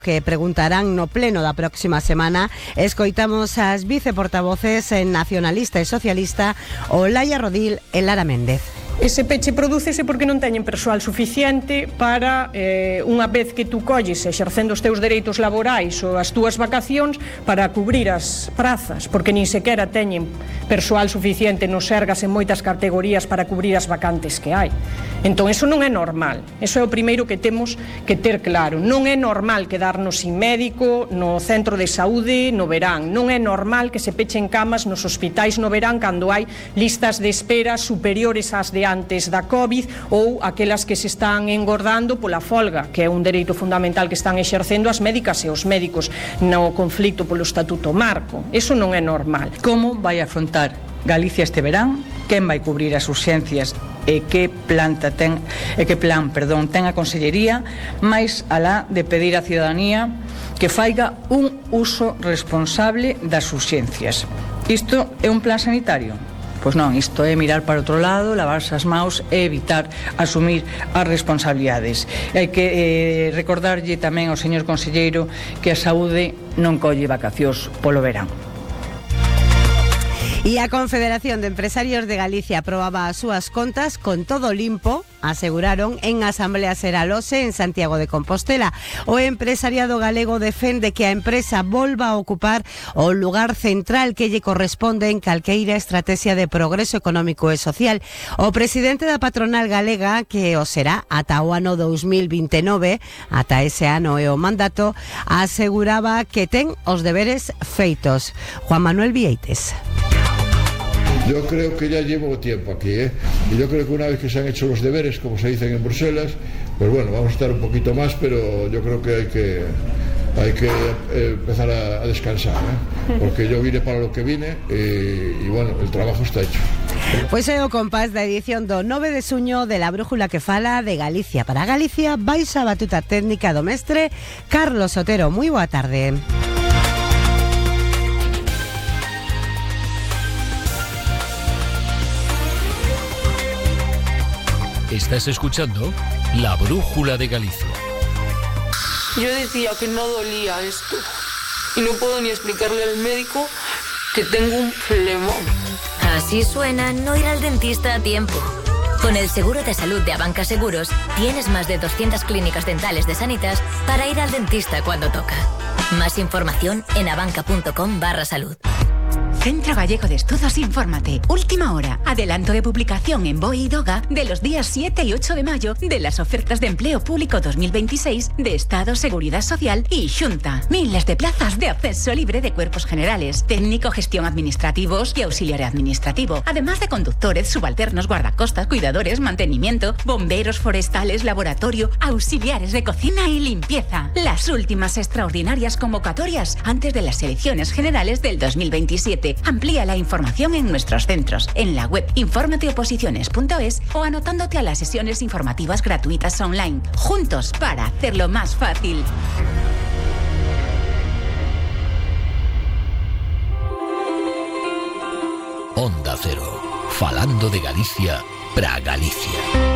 que preguntarán no pleno da próxima semana. Escoitamos as viceportavoces nacionalista e socialista Olaya Rodil e Lara Méndez. Ese peche prodúcese porque non teñen persoal suficiente para, unha vez que tú colles exercendo os teus dereitos laborais ou as túas vacacións, para cubrir as prazas, porque nin sequera teñen persoal suficiente nos sergas en moitas categorías para cubrir as vacantes que hai. Entón, eso non é normal. Eso é o primeiro que temos que ter claro. Non é normal quedarnos sin médico no centro de saúde no verán. Non é normal que se pechen camas nos hospitais no verán cando hai listas de espera superiores ás de antes da COVID ou aquelas que se están engordando pola folga, que é un dereito fundamental que están exercendo as médicas e os médicos no conflito polo Estatuto Marco. Eso non é normal. Como vai afrontar Galicia este verán? Quen vai cubrir as urxencias e que plan ten a Consellería, máis alá de pedir á cidadanía que faiga un uso responsable das urxencias? Isto é un plan sanitario? Pois non, isto é mirar para outro lado, lavarse as maus e evitar asumir as responsabilidades. E hai que recordarlle tamén ao señor conselleiro que a saúde non colle vacacións polo verán. E a Confederación de Empresarios de Galicia aprobaba as súas contas con todo limpo, aseguraron en Asamblea Seralose en Santiago de Compostela. O empresariado galego defende que a empresa volva a ocupar o lugar central que lle corresponde en calqueira estrategia de progreso económico e social. O presidente da patronal galega, que o será ata o ano 2029, ata ese ano e o mandato, aseguraba que ten os deberes feitos. Juan Manuel Vieites. Yo creo que ya llevo tiempo aquí, y yo creo que una vez que se han hecho los deberes, como se dicen en Bruselas, pues bueno, vamos a estar un poquito más, pero yo creo que hay que empezar a descansar, porque yo vine para lo que vine y bueno, el trabajo está hecho. Pois é o compás da edición do 9 de xuño de La Brújula que fala de Galicia. Para Galicia, vais a batuta técnica do mestre Carlos Otero. Moi boa tarde. Estás escuchando La Brújula de Galicia. Yo decía que no dolía esto y no puedo ni explicarle al médico que tengo un flemón. Así suena no ir al dentista a tiempo. Con el seguro de salud de Abanca Seguros tienes más de 200 clínicas dentales de Sanitas para ir al dentista cuando toca. Más información en abanca.com/salud. Centro Gallego de Estudos Infórmate. Última hora. Adelanto de publicación en BOE y DOGA de los días 7 y 8 de mayo de las ofertas de empleo público 2026 de Estado, Seguridad Social y Xunta. Miles de plazas de acceso libre de cuerpos generales, técnico, gestión administrativos y auxiliar administrativo. Además de conductores, subalternos, guardacostas, cuidadores, mantenimiento, bomberos forestales, laboratorio, auxiliares de cocina y limpieza. Las últimas extraordinarias convocatorias antes de las elecciones generales del 2027. Amplía la información en nuestros centros, en la web informateoposiciones.es o anotándote a las sesiones informativas gratuitas online. Juntos para hacerlo más fácil. Onda Cero, falando de Galicia para Galicia.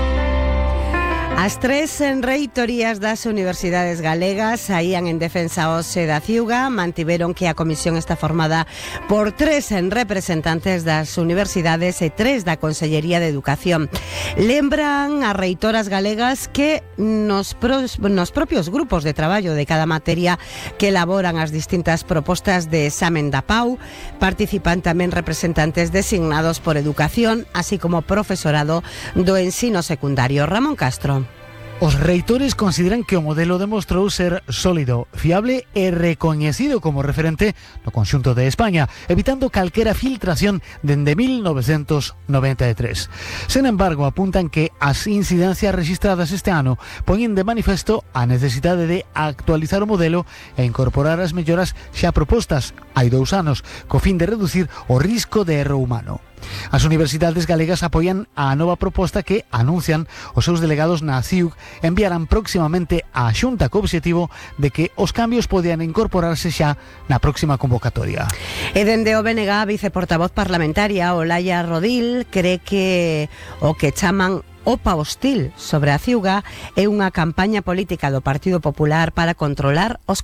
As tres reitorías das universidades galegas saían en defensa hoxe da Ciuga, mantiveron que a comisión está formada por 3 representantes das universidades e 3 da Consellería de Educación. Lembran as reitoras galegas que nos propios grupos de traballo de cada materia que elaboran as distintas propostas de examen da PAU participan tamén representantes designados por Educación, así como profesorado do ensino secundario. Ramón Castro. Os reitores consideran que o modelo demostrou ser sólido, fiable e recoñecido como referente no conxunto de España, evitando calquera filtración dende 1993. Sen embargo, apuntan que as incidencias registradas este ano poñen de manifesto a necesidade de actualizar o modelo e incorporar as melloras xa propostas hai 2 anos, co fin de reducir o risco de erro humano. As universidades galegas apoian a nova proposta que anuncian os seus delegados na CIUG enviarán próximamente á Xunta co obxectivo de que os cambios podean incorporarse xa na próxima convocatoria. E dende o BNG, a viceportavoz parlamentaria Olaya Rodil cree que o que chaman OPA hostil sobre a Ciuga é unha campaña política do Partido Popular para controlar os